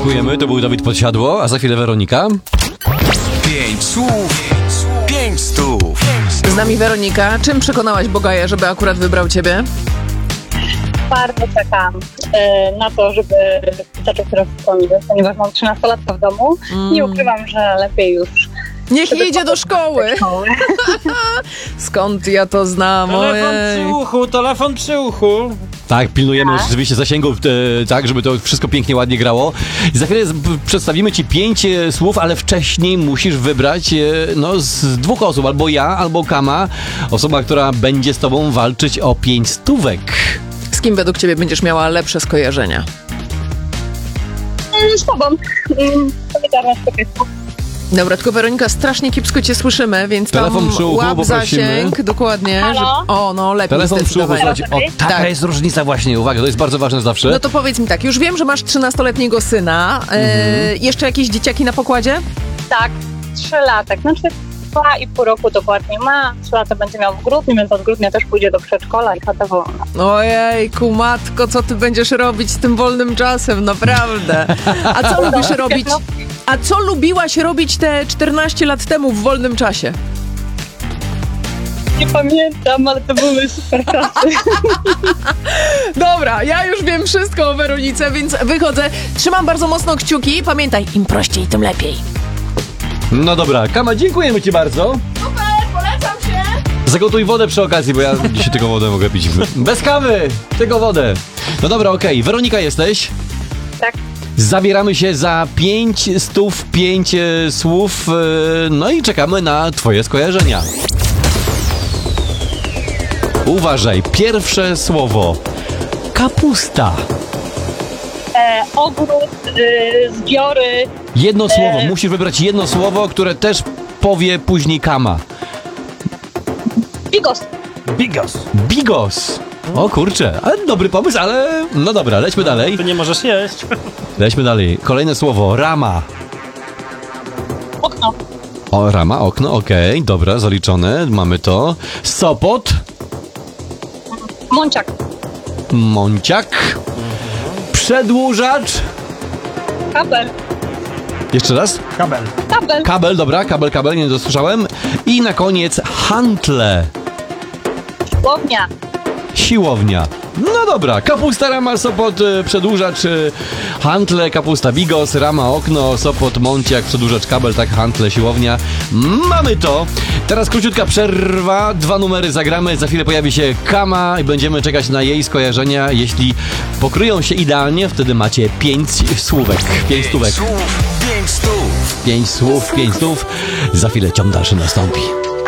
dziękujemy. To był Dawid Podsiadło, a za chwilę Weronika. 5 słów, 5 stów. Z nami Weronika. Czym przekonałaś Bogaja, żeby akurat wybrał ciebie? Bardzo czekam na to, żeby zaczął teraz szkoły, ponieważ mam 13-latka w domu. Nie ukrywam, że lepiej już. Niech jedzie do szkoły. Skąd ja to znam? Telefon przy uchu. Tak, pilnujemy rzeczywiście zasięgów, tak, żeby to wszystko pięknie, ładnie grało. I za chwilę przedstawimy ci 5 słów, ale wcześniej musisz wybrać z 2 osób, albo ja, albo Kama, osoba, która będzie z tobą walczyć o 5 stówek. Z kim według ciebie będziesz miała lepsze skojarzenia? Z tobą. Solidarność kobietą. Dobra, tylko Weronika, strasznie kiepsko cię słyszymy, więc telefon tam przy uchu, łap poprosimy. zasięg, dokładnie. Halo? Lepiej Telefon przy uchu, zdecydowanie. słuchajcie. Taka Tak. jest różnica właśnie, uwaga, to jest bardzo ważne zawsze. No to powiedz mi tak, już wiem, że masz 13-letniego syna. Jeszcze jakieś dzieciaki na pokładzie? Tak, 3 lata. Znaczy 2,5 roku dokładnie ma. 3 lata będzie miał w grudniu, więc od grudnia też pójdzie do przedszkola i chata wolna. Ojejku, matko, co ty będziesz robić z tym wolnym czasem, naprawdę. A co lubisz robić? A co lubiłaś robić te 14 lat temu w wolnym czasie? Nie pamiętam, ale to były super czasy. Dobra, ja już wiem wszystko o Weronice, więc wychodzę. Trzymam bardzo mocno kciuki. Pamiętaj, im prościej, tym lepiej. No dobra, Kama, dziękujemy ci bardzo. Super, polecam się. Zagotuj wodę przy okazji, bo ja dzisiaj tylko wodę mogę pić. Bez kawy, tylko wodę. No dobra, okej. Weronika jesteś? Tak. Zabieramy się za 5 stów, 5 słów, no i czekamy na twoje skojarzenia. Uważaj, pierwsze słowo. Kapusta. Ogród, zbiory. Jedno słowo, musisz wybrać jedno słowo, które też powie później Kama. Bigos. Bigos. O kurczę, ale dobry pomysł, ale no dobra, lećmy dalej. Tu nie możesz jeść. Lećmy dalej. Kolejne słowo, rama. Okno. O, rama, okno, okej, dobra, zaliczone, mamy to. Sopot. Mąciak. Mąciak. Przedłużacz. Kabel. Jeszcze raz. Kabel. Kabel, dobra, kabel, nie dosłyszałem. I na koniec hantle. Siłownia. Siłownia. No dobra, kapusta, rama, sopot, przedłużacz, hantle, kapusta, bigos, rama, okno, sopot, mąciak, przedłużacz, kabel, tak, hantle, siłownia. Mamy to. Teraz króciutka przerwa, 2 numery zagramy, za chwilę pojawi się Kama i będziemy czekać na jej skojarzenia. Jeśli pokryją się idealnie, wtedy macie 5 słówek, 5 stówek. 5 słów, 5 stów. 5 słów, 5 stów. Za chwilę ciąg dalszy nastąpi.